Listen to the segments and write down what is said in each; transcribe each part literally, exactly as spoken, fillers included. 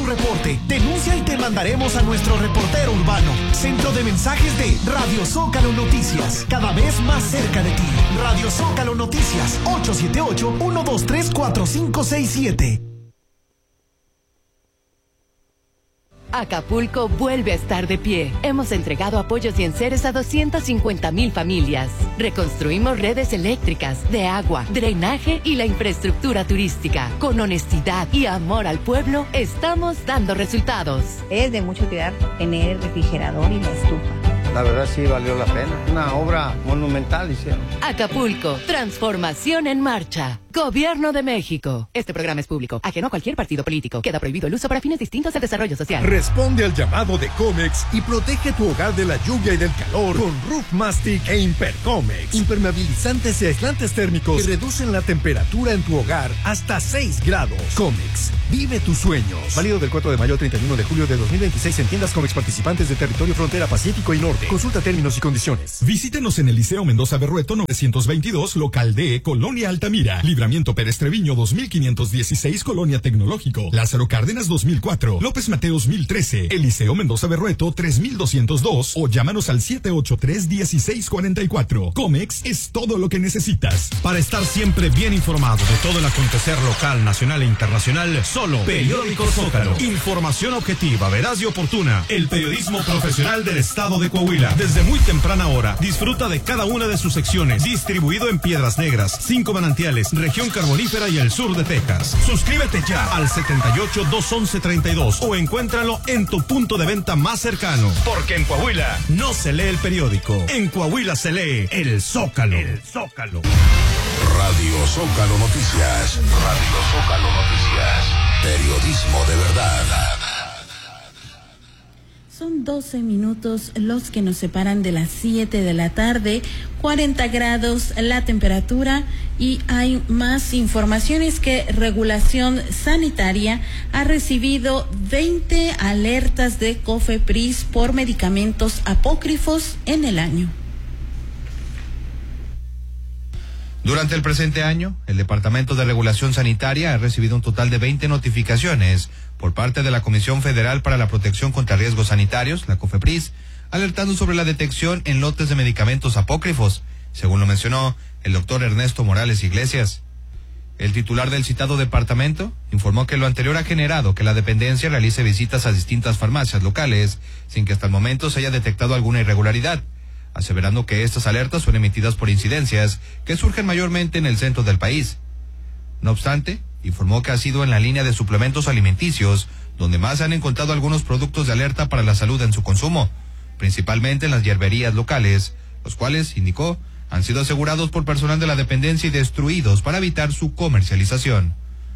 reporte. Denuncia y te mandaremos a nuestro reportero urbano. Centro de mensajes de Radio Zócalo Noticias. Cada vez más cerca de ti. Radio Zócalo Noticias. ocho siete ocho, uno dos tres, cuatro cinco seis siete. Acapulco vuelve a estar de pie. Hemos entregado apoyos y enseres a doscientas cincuenta mil familias. Reconstruimos redes eléctricas, de agua, drenaje y la infraestructura turística. Con honestidad y amor al pueblo, estamos dando resultados. Es de mucha utilidad tener el refrigerador y la estufa. La verdad sí valió la pena. Una obra monumental hicieron. Acapulco, transformación en marcha. Gobierno de México. Este programa es público, ajeno a cualquier partido político. Queda prohibido el uso para fines distintos al desarrollo social. Responde al llamado de Comex y protege tu hogar de la lluvia y del calor con Roof Mastic e Impercomex. Impermeabilizantes y aislantes térmicos que reducen la temperatura en tu hogar hasta seis grados. Comex, vive tus sueños. Válido del cuatro de mayo al treinta y uno de julio de dos mil veintiséis en tiendas Comex participantes de territorio frontera Pacífico y Norte. Consulta términos y condiciones. Visítenos en el Liceo Mendoza Berrueto novecientos veintidós, local D, Colonia Altamira. Libramiento Pérez Treviño dos mil quinientos dieciséis, Colonia Tecnológico. Lázaro Cárdenas dos mil cuatro. López Mateos mil trece. Eliseo Mendoza Berrueto tres mil doscientos dos o llámanos al siete ocho tres, uno seis cuatro cuatro. Comex es todo lo que necesitas. Para estar siempre bien informado de todo el acontecer local, nacional e internacional, solo Periódico Zócalo. Información objetiva, veraz y oportuna. El periodismo profesional del estado de Coahuila. Desde muy temprana hora, disfruta de cada una de sus secciones. Distribuido en Piedras Negras, Cinco Manantiales, Región Carbonífera y el sur de Texas. Suscríbete ya al setenta y ocho, doscientos once, treinta y dos o encuéntralo en tu punto de venta más cercano. Porque en Coahuila no se lee el periódico. En Coahuila se lee el Zócalo. El Zócalo. Radio Zócalo Noticias. Radio Zócalo Noticias. Periodismo de verdad. Son doce minutos los que nos separan de las siete de la tarde, cuarenta grados la temperatura, y hay más informaciones que Regulación Sanitaria ha recibido veinte alertas de COFEPRIS por medicamentos apócrifos en el año. Durante el presente año, el Departamento de Regulación Sanitaria ha recibido un total de veinte notificaciones por parte de la Comisión Federal para la Protección contra Riesgos Sanitarios, la COFEPRIS, alertando sobre la detección en lotes de medicamentos apócrifos, según lo mencionó el doctor Ernesto Morales Iglesias. El titular del citado departamento informó que lo anterior ha generado que la dependencia realice visitas a distintas farmacias locales sin que hasta el momento se haya detectado alguna irregularidad, aseverando que estas alertas son emitidas por incidencias que surgen mayormente en el centro del país. No obstante, informó que ha sido en la línea de suplementos alimenticios donde más se han encontrado algunos productos de alerta para la salud en su consumo, principalmente en las hierberías locales, los cuales, indicó, han sido asegurados por personal de la dependencia y destruidos para evitar su comercialización.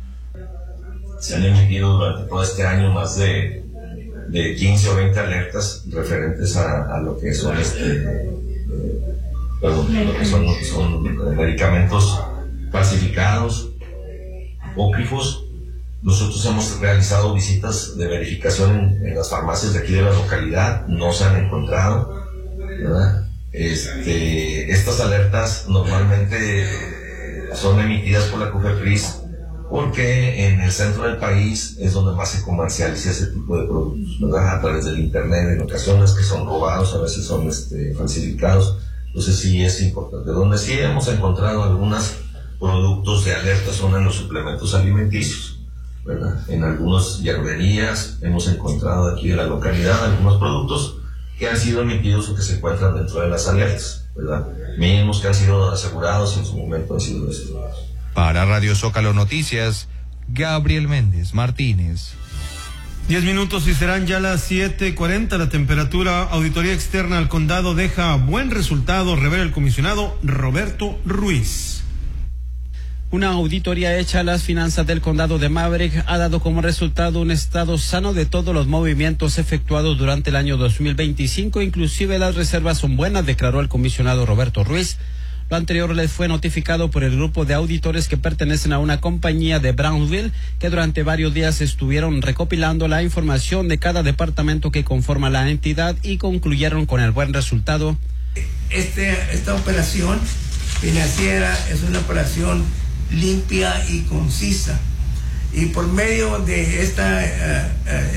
Se han emitido durante todo este año más de de quince o veinte alertas referentes a, a lo que son este eh, perdón, lo que son, lo que son medicamentos falsificados, apócrifos. Nosotros hemos realizado visitas de verificación en, en las farmacias de aquí de la localidad, no se han encontrado, ¿verdad? Este, estas alertas normalmente son emitidas por la COFEPRIS porque en el centro del país es donde más se comercializa ese tipo de productos, ¿verdad? A través del internet, en ocasiones que son robados, a veces son este, falsificados. Entonces sí es importante. Donde sí hemos encontrado algunos productos de alerta son en los suplementos alimenticios, ¿verdad? En algunas hierberías hemos encontrado aquí de la localidad algunos productos que han sido emitidos o que se encuentran dentro de las alertas, ¿verdad? Mismos que han sido asegurados y en su momento han sido destruidos. Para Radio Zócalo Noticias, Gabriel Méndez Martínez. Diez minutos y serán ya las siete cuarenta. La temperatura. Auditoría externa al condado deja buen resultado, revela el comisionado Roberto Ruiz. Una auditoría hecha a las finanzas del condado de Maverick ha dado como resultado un estado sano de todos los movimientos efectuados durante el año dos mil veinticinco, inclusive las reservas son buenas, declaró el comisionado Roberto Ruiz. Lo anterior les fue notificado por el grupo de auditores que pertenecen a una compañía de Brownsville que durante varios días estuvieron recopilando la información de cada departamento que conforma la entidad y concluyeron con el buen resultado. Este, esta operación financiera es una operación limpia y concisa, y por medio de esta uh, uh,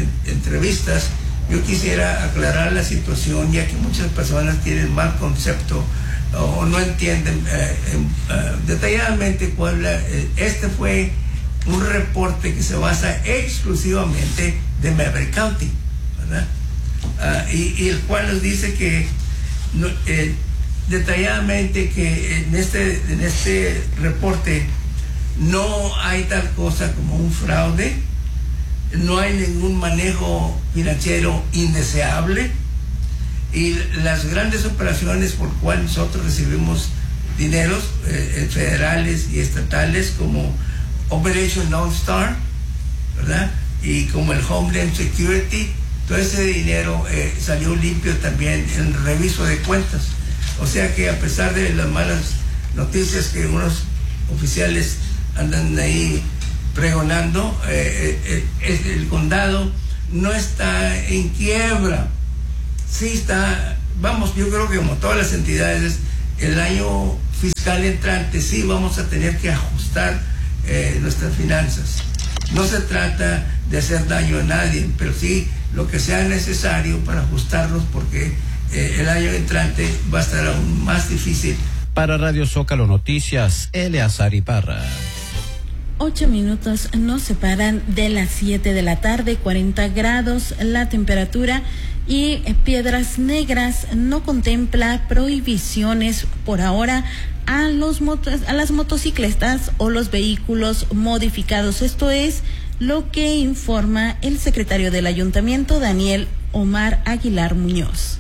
entrevistas, yo quisiera aclarar la situación, ya que muchas personas tienen mal concepto o no entienden eh, eh, detalladamente cuál la, eh, este fue un reporte que se basa exclusivamente de Maverick County, ¿verdad? Uh, y, y el cual nos dice que no, eh, detalladamente que en este, en este reporte no hay tal cosa como un fraude, no hay ningún manejo financiero indeseable, y las grandes operaciones por cuales nosotros recibimos dineros eh, federales y estatales como Operation Lone Star, ¿verdad? Y como el Homeland Security, todo ese dinero eh, salió limpio también en el reviso de cuentas. O sea que a pesar de las malas noticias que unos oficiales andan ahí pregonando, eh, eh, eh, el condado no está en quiebra. Sí está, vamos, yo creo que como todas las entidades, el año fiscal entrante sí vamos a tener que ajustar eh, nuestras finanzas. No se trata de hacer daño a nadie, pero sí lo que sea necesario para ajustarlos, porque eh, el año entrante va a estar aún más difícil. Para Radio Zócalo Noticias, Eleazar Ibarra. Ocho minutos nos separan de las siete de la tarde, cuarenta grados la temperatura, y Piedras Negras no contempla prohibiciones por ahora a los motos, a las motocicletas o los vehículos modificados. Esto es lo que informa el secretario del ayuntamiento, Daniel Omar Aguilar Muñoz.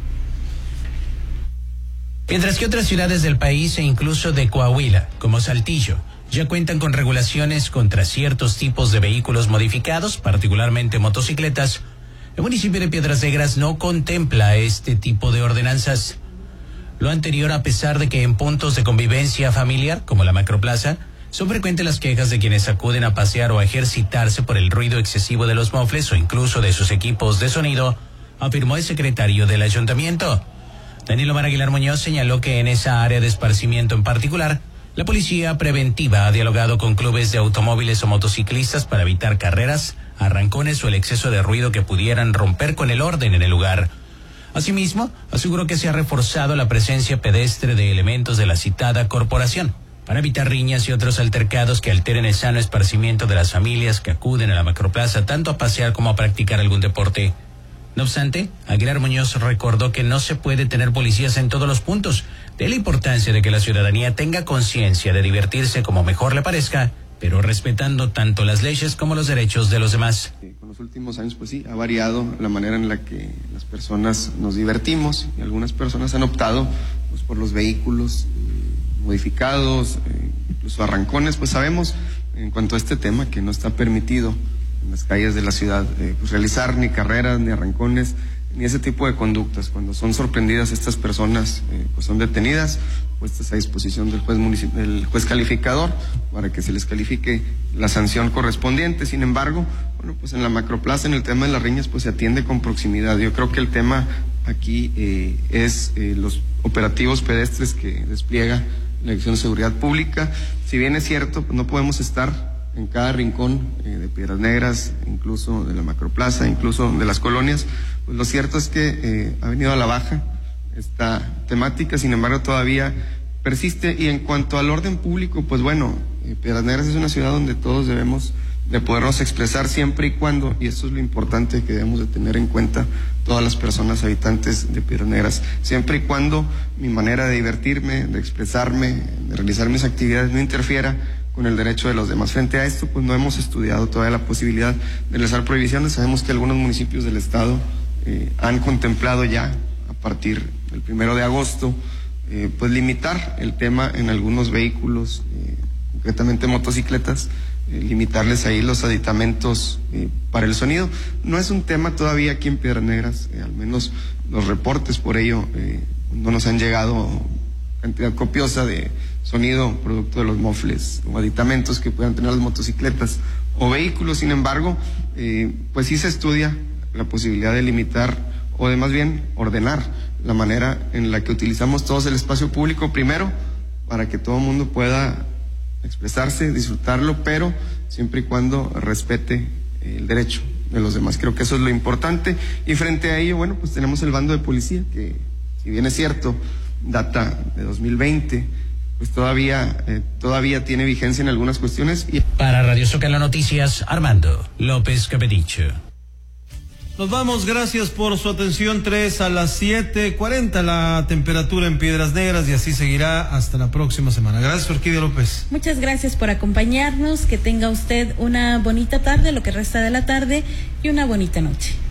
Mientras que otras ciudades del país e incluso de Coahuila, como Saltillo, ya cuentan con regulaciones contra ciertos tipos de vehículos modificados, particularmente motocicletas, el municipio de Piedras Negras no contempla este tipo de ordenanzas. Lo anterior a pesar de que en puntos de convivencia familiar, como la Macroplaza, son frecuentes las quejas de quienes acuden a pasear o a ejercitarse por el ruido excesivo de los mofles o incluso de sus equipos de sonido, afirmó el secretario del ayuntamiento. Daniel Omar Aguilar Muñoz señaló que en esa área de esparcimiento en particular, la policía preventiva ha dialogado con clubes de automóviles o motociclistas para evitar carreras, arrancones o el exceso de ruido que pudieran romper con el orden en el lugar. Asimismo, aseguró que se ha reforzado la presencia pedestre de elementos de la citada corporación para evitar riñas y otros altercados que alteren el sano esparcimiento de las familias que acuden a la Macroplaza tanto a pasear como a practicar algún deporte. No obstante, Aguilar Muñoz recordó que no se puede tener policías en todos los puntos, de la importancia de que la ciudadanía tenga conciencia de divertirse como mejor le parezca, pero respetando tanto las leyes como los derechos de los demás. Con los últimos años, pues sí, ha variado la manera en la que las personas nos divertimos, y algunas personas han optado pues, por los vehículos eh, modificados, eh, incluso arrancones. Pues sabemos, en cuanto a este tema, que no está permitido en las calles de la ciudad eh, pues, realizar ni carreras, ni arrancones, ni ese tipo de conductas. Cuando son sorprendidas estas personas, eh, pues son detenidas, puestas a disposición del juez municip- del juez calificador para que se les califique la sanción correspondiente. Sin embargo, bueno, pues en la Macroplaza, en el tema de las riñas, pues se atiende con proximidad. Yo creo que el tema aquí eh, es eh, los operativos pedestres que despliega la Dirección de Seguridad Pública. Si bien es cierto, pues no podemos estar en cada rincón eh, de Piedras Negras, incluso de la Macroplaza, incluso de las colonias, pues lo cierto es que eh, ha venido a la baja esta temática. Sin embargo todavía persiste. Y en cuanto al orden público, pues bueno, eh, Piedras Negras es una ciudad donde todos debemos de podernos expresar siempre y cuando, y eso es lo importante que debemos de tener en cuenta todas las personas habitantes de Piedras Negras, siempre y cuando mi manera de divertirme, de expresarme, de realizar mis actividades no interfiera con el derecho de los demás. Frente a esto, pues no hemos estudiado todavía la posibilidad de realizar prohibiciones. Sabemos que algunos municipios del estado eh, han contemplado ya, a partir del primero de agosto, eh, pues limitar el tema en algunos vehículos, eh, concretamente motocicletas, eh, limitarles ahí los aditamentos eh, para el sonido. No es un tema todavía aquí en Piedras Negras, eh, al menos los reportes por ello eh, no nos han llegado cantidad copiosa de sonido producto de los mofles o aditamentos que puedan tener las motocicletas o vehículos. Sin embargo, eh, pues sí se estudia la posibilidad de limitar, o de más bien ordenar la manera en la que utilizamos todos el espacio público, primero para que todo el mundo pueda expresarse, disfrutarlo, pero siempre y cuando respete el derecho de los demás. Creo que eso es lo importante. Y frente a ello, bueno, pues tenemos el bando de policía, que si bien es cierto, data de dos mil veinte, pues todavía, eh, todavía tiene vigencia en algunas cuestiones. Y... Para Radio Zócalo Noticias, Armando López Capedicho. Nos vamos, gracias por su atención. Tres a las siete cuarenta la temperatura en Piedras Negras, y así seguirá hasta la próxima semana. Gracias, Orquídea López. Muchas gracias por acompañarnos. Que tenga usted una bonita tarde, lo que resta de la tarde, y una bonita noche.